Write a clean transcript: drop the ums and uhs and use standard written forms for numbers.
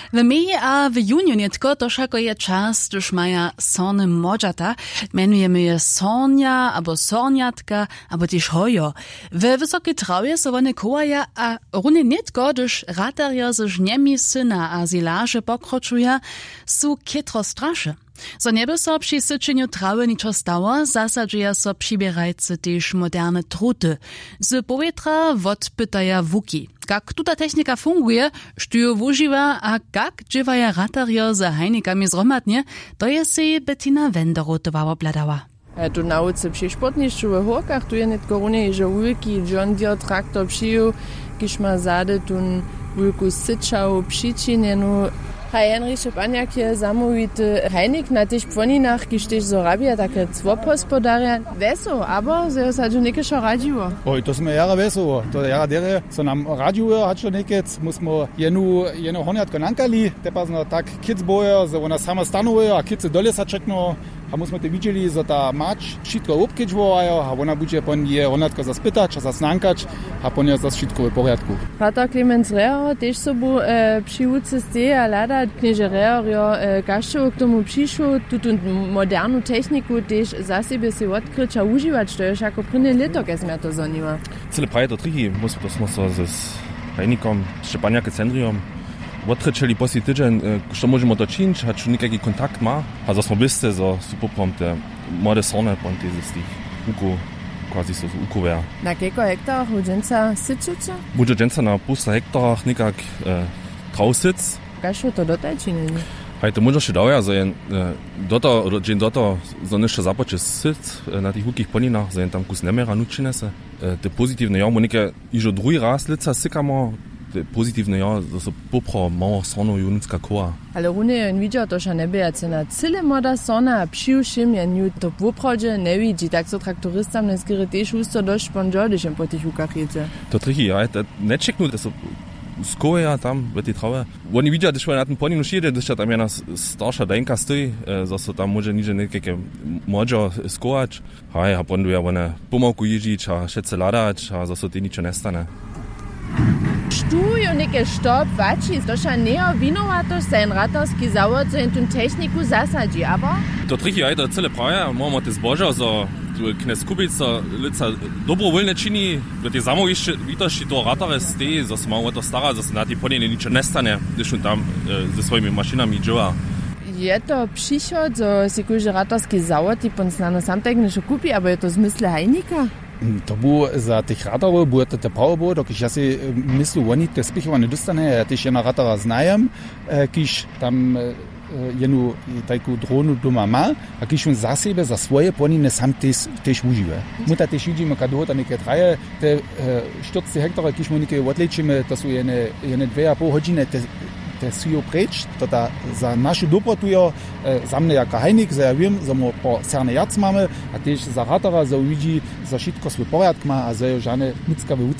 W meji a w juniu netko došako je čas, gdyż maja sorny modżata, menujemy je sornia, albo sorniatka, albo też hojo. W wysokiej trawie so one kołaja, a runie netko, gdyż ratarja ze żniemi syna a zilaże pokroczuje, su kietro strasze. So nieby so przy syčeniu trawy niczo stało, zasadzuje so przybierajcy też moderne truty. Z powietrza odpytaja wuki. Jak tuta technika funguje, sztuju używa, a jak dziewaja ratarjo za hajnikami zromadnie, to je si Bettina Wenderotowa obladała. Tu nauce przy sportniszczu w Horkach, tu je netko runie, że wielki John Deere traktor przyjął, kiż ma zade tun wielku syczał przyczynenu. Henryk Paniak je zamówity hajnik na tych płoninach, kiż też zorabia takie cwopospodarja. Weso, aber se osadzu neke šo radziło. Oj, to sme jara weso. To jara dere, so nam radziło, a čo nekec, musmo jenu horniatko nankali, tepas no tak kic boje, so ona sama stanuje, a kice dole sa čekno, a musmo te widzieli, so ta mač šitko upkičvovajo, a ona bude pon je horniatko zaspytać, a zasnankač, a pon je zas šitko v porядku. Pater Clemens Reher też sobu przyucy steje, a lada knieże Reher jo gaszczowo k tomu przyszło, tu modernu techniku też za siebie si odkryć a używać, to już jako prynny lito, keď sme to zaniła. Cele praje do trichi, to smo so z hajnikom, Štěpaniake centrium, odkryčeli poslý tydzień, što możemy to činić, a čo nikaký kontakt ma, a za smo byste, za supopom te młode sorne ponty z tých uku, quasi so ukuver. Na keko hektarach udženca syčice? Udženca na pusta hektarach nikak trausic. Kašo to dotaj činili? Hej, to možno še daja, za jen doto, za nešto započe sit na tých hukých poninách, za jen tam kus nemera nučine se. Te pozitivne ja, monike ižo druhý raz lica sykamo, te pozitivne ja, so popro malo sorno junická koa. Ale rune je vidio, to še nebejace na cyle moda sorna, a přiušim je nju to poprodže nevidí, tak so traktoristam neskýre tež ústo došť ponžo, když jem po tých hukách jece. To trichy, ja, nečeknú, to so skoja tam v tej trave. Oni vidia, když na ten poninu šíde, když tam jedna starša denka stojí, zase tam môže niže nekake modžo skojať. Hej, a pondu ja one pomalku ježiť a všetce ladať a zase ty ničo nestane. Štuju neke štop vači, doša neo vinovatoš sen ratarski zavod za tun techniku zasadži, aber? To trichy, aj to celé praje, môžeme te zboža za Knes Kubica lica dobrovoľne čini, v tej zamovišti toho ratare stejí, zase malo to stará, zase na tej ponine ničo nestane, když on tam se svojimi mašinami džova. Je to přišod, zo si kúže ratarski zavod, ty pon snano sam tak nešto kupi, aber je to v zmysle hajnika? To bu za tých ratarov, bude to te powerboat, když ja si myslu, oni te spichované dostane, ja tiež jedna ratara znajem, když tam jenu takú dronu doma má, a když on za sebe, za svoje ponine sam tež užíva. My ta tež vidíme, kad ho tam neke traje, te 40 hektare, když mu neke odlečíme, to sú jene 2,5 hodiny, te sú jo preč, to ta za našu dobrotu jo, za mne jako hajnik, za ja viem, za mo po serne jac máme, a tež za ratara, za uvidí, za všetko svoj poriadk má, a za jo žane nickavé